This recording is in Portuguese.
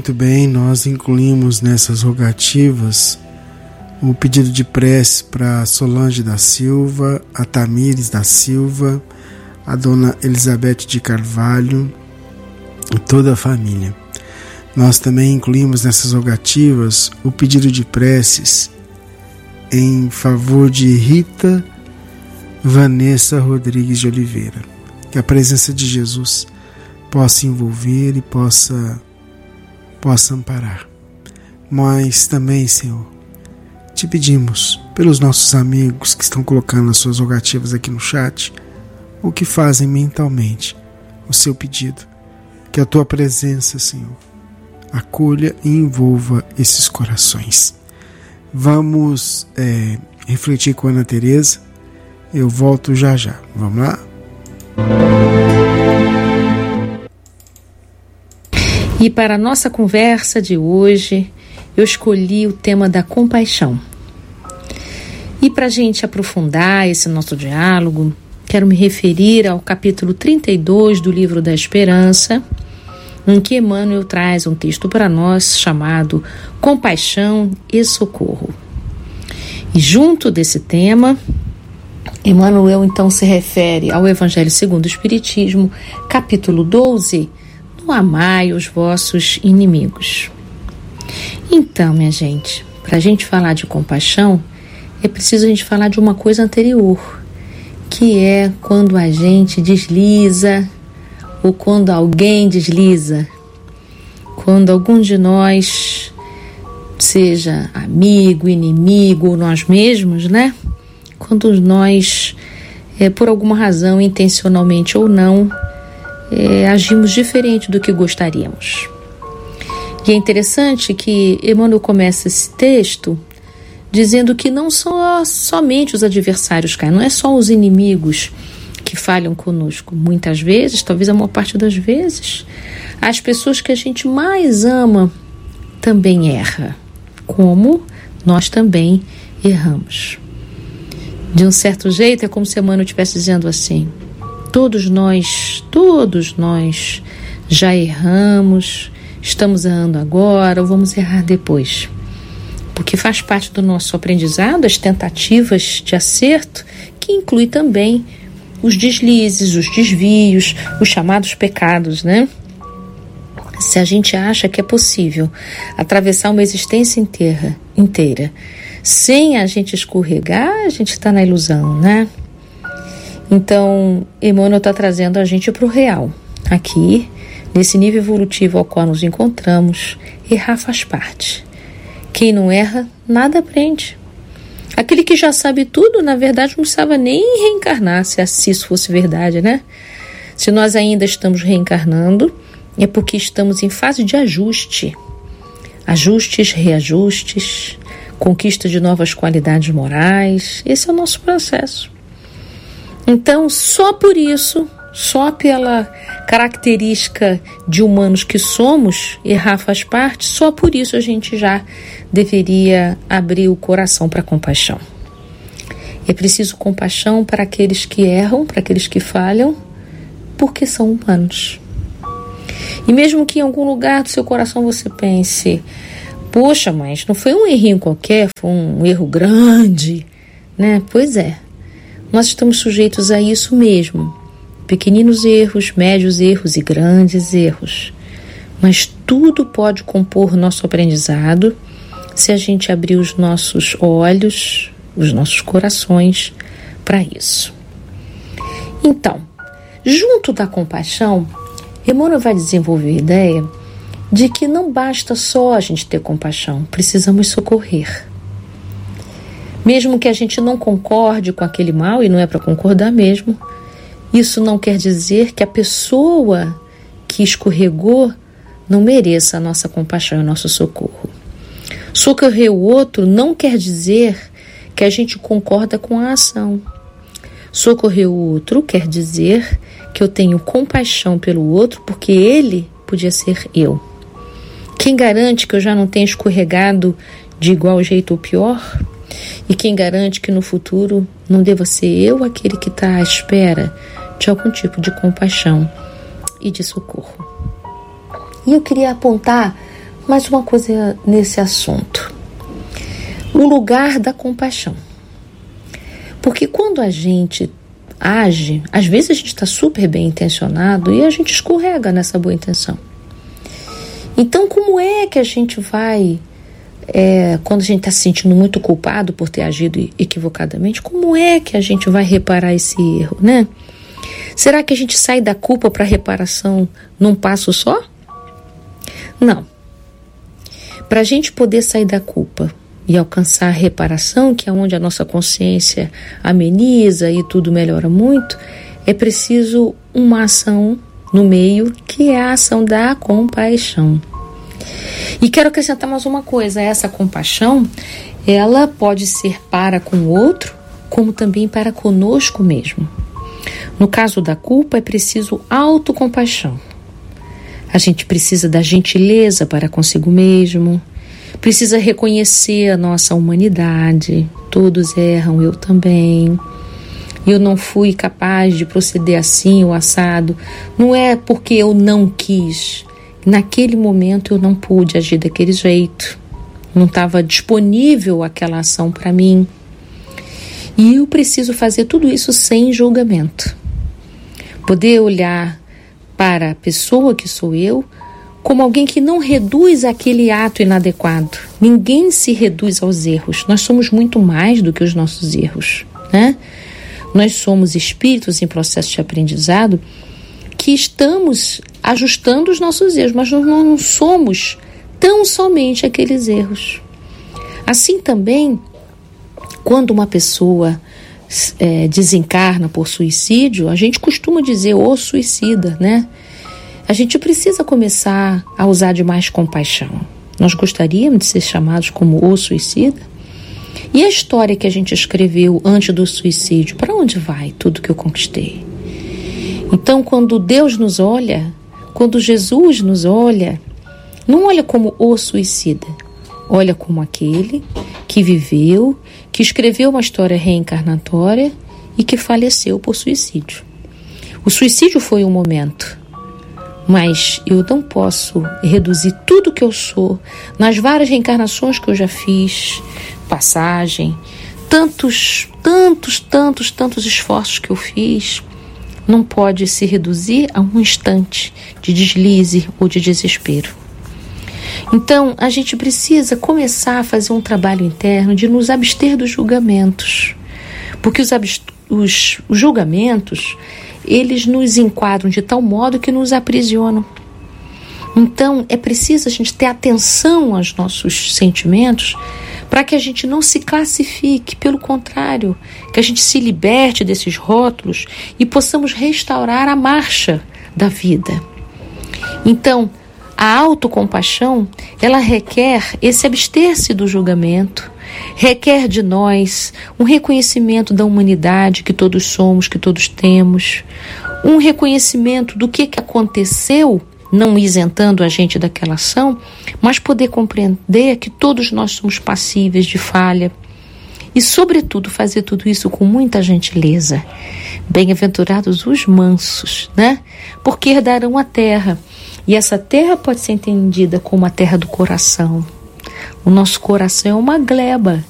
Muito bem, nós incluímos nessas rogativas o pedido de prece para Solange da Silva, a Tamires da Silva, a dona Elizabeth de Carvalho e toda a família. Nós também incluímos nessas rogativas o pedido de preces em favor de Rita Vanessa Rodrigues de Oliveira. Que a presença de Jesus possa envolver e possa amparar. Mas também, Senhor, te pedimos, pelos nossos amigos que estão colocando as suas rogativas aqui no chat, ou que fazem mentalmente o seu pedido, que a tua presença, Senhor, acolha e envolva esses corações. Vamos refletir com a Ana Tereza. Eu volto já já. Vamos lá? E para a nossa conversa de hoje, eu escolhi o tema da compaixão. E para a gente aprofundar esse nosso diálogo, quero me referir ao capítulo 32 do Livro da Esperança, em que Emmanuel traz um texto para nós chamado Compaixão e Socorro. E junto desse tema, Emmanuel então se refere ao Evangelho segundo o Espiritismo, capítulo 12, no Amai os vossos inimigos. Então, minha gente, para a gente falar de compaixão, é preciso a gente falar de uma coisa anterior, que é quando a gente desliza, ou quando alguém desliza, quando algum de nós, seja amigo, inimigo, ou nós mesmos, né? Quando nós, por alguma razão, intencionalmente ou não, agimos diferente do que gostaríamos. E é interessante que Emmanuel começa esse texto dizendo que não são somente os adversários caem, não é só os inimigos que falham conosco. Muitas vezes, talvez a maior parte das vezes, as pessoas que a gente mais ama também erram, como nós também erramos. De um certo jeito, é como se Emmanuel estivesse dizendo assim: todos nós já erramos, estamos errando agora ou vamos errar depois. Porque faz parte do nosso aprendizado as tentativas de acerto, que inclui também os deslizes, os desvios, os chamados pecados, né? Se a gente acha que é possível atravessar uma existência inteira sem a gente escorregar, a gente está na ilusão, né? Então, Emmanuel está trazendo a gente para o real. Aqui, nesse nível evolutivo ao qual nos encontramos, errar faz parte. Quem não erra, nada aprende. Aquele que já sabe tudo, na verdade, não precisava nem reencarnar, se isso fosse verdade, né? Se nós ainda estamos reencarnando, é porque estamos em fase de ajuste. Ajustes, reajustes, conquista de novas qualidades morais. Esse é o nosso processo. Então, só por isso, só pela característica de humanos que somos, errar faz parte, só por isso a gente já deveria abrir o coração para a compaixão. É preciso compaixão para aqueles que erram, para aqueles que falham, porque são humanos. E mesmo que em algum lugar do seu coração você pense: poxa, mas não foi um errinho qualquer, foi um erro grande, né? Pois é, nós estamos sujeitos a isso mesmo. Pequeninos erros, médios erros e grandes erros. Mas tudo pode compor nosso aprendizado se a gente abrir os nossos olhos, os nossos corações para isso. Então, junto da compaixão, Emmanuel vai desenvolver a ideia de que não basta só a gente ter compaixão, precisamos socorrer. Mesmo que a gente não concorde com aquele mal, e não é para concordar mesmo, isso não quer dizer que a pessoa que escorregou não mereça a nossa compaixão e o nosso socorro. Socorrer o outro não quer dizer que a gente concorda com a ação. Socorrer o outro quer dizer que eu tenho compaixão pelo outro porque ele podia ser eu. Quem garante que eu já não tenha escorregado de igual jeito ou pior? E quem garante que no futuro não deva ser eu aquele que está à espera de algum tipo de compaixão e de socorro? E eu queria apontar mais uma coisa nesse assunto. O lugar da compaixão. Porque quando a gente age, às vezes a gente está super bem intencionado e a gente escorrega nessa boa intenção. Então, como é que a gente vai, quando a gente está se sentindo muito culpado por ter agido equivocadamente, como é que a gente vai reparar esse erro, né? Será que a gente sai da culpa para a reparação num passo só? Não. Para a gente poder sair da culpa e alcançar a reparação, que é onde a nossa consciência ameniza e tudo melhora muito, é preciso uma ação no meio, que é a ação da compaixão. E quero acrescentar mais uma coisa: essa compaixão, ela pode ser para com o outro, como também para conosco mesmo. No caso da culpa, é preciso autocompaixão. A gente precisa da gentileza para consigo mesmo, precisa reconhecer a nossa humanidade. Todos erram, eu também. Eu não fui capaz de proceder assim ou assado. Não é porque eu não quis. Naquele momento eu não pude agir daquele jeito. Não estava disponível aquela ação para mim. E eu preciso fazer tudo isso sem julgamento. Poder olhar para a pessoa que sou eu como alguém que não reduz aquele ato inadequado. Ninguém se reduz aos erros. Nós somos muito mais do que os nossos erros, né? Nós somos espíritos em processo de aprendizado que estamos ajustando os nossos erros, mas nós não somos tão somente aqueles erros. Assim também, quando uma pessoa desencarna por suicídio, a gente costuma dizer o suicida, né? A gente precisa começar a usar de mais compaixão. Nós gostaríamos de ser chamados como o suicida? E a história que a gente escreveu antes do suicídio, para onde vai tudo que eu conquistei? Então, quando Deus nos olha, quando Jesus nos olha, não olha como o suicida, olha como aquele que viveu, que escreveu uma história reencarnatória e que faleceu por suicídio. O suicídio foi um momento, mas eu não posso reduzir tudo que eu sou nas várias reencarnações que eu já fiz, passagem, tantos esforços que eu fiz, não pode se reduzir a um instante de deslize ou de desespero. Então, a gente precisa começar a fazer um trabalho interno de nos abster dos julgamentos, porque os julgamentos, eles nos enquadram de tal modo que nos aprisionam. Então, é preciso a gente ter atenção aos nossos sentimentos para que a gente não se classifique, pelo contrário, que a gente se liberte desses rótulos e possamos restaurar a marcha da vida. Então, a autocompaixão, ela requer esse abster-se do julgamento, requer de nós um reconhecimento da humanidade que todos somos, que todos temos, um reconhecimento do que aconteceu, não isentando a gente daquela ação, mas poder compreender que todos nós somos passíveis de falha e, sobretudo, fazer tudo isso com muita gentileza. Bem-aventurados os mansos, né? Porque herdarão a terra. E essa terra pode ser entendida como a terra do coração. O nosso coração é uma gleba